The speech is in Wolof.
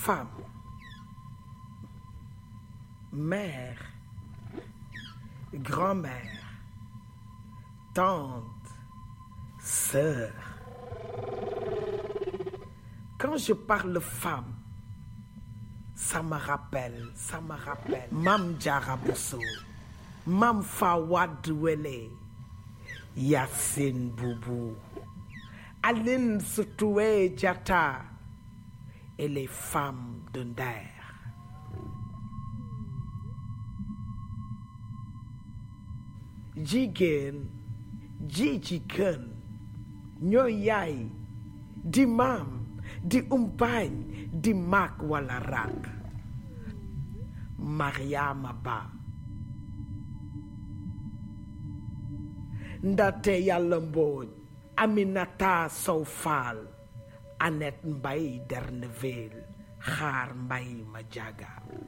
femme, mère, grand-mère, tante, sœur. Quand je parle femme, ça me rappelle Mam Diarra Bousso, Mam Fawad Wele, Yacine Boubou, Aline Sitoé Diatta et les femmes de Nder. Jigéen ji ci kën ñooy yaay di maam di umpaañ di mag wala rak. Mariama Ba, Ndate Yàlla Mbooj, Aminata Sow Fall, Annette Mbaye Derneville, Xaar Mbaye Madiaga.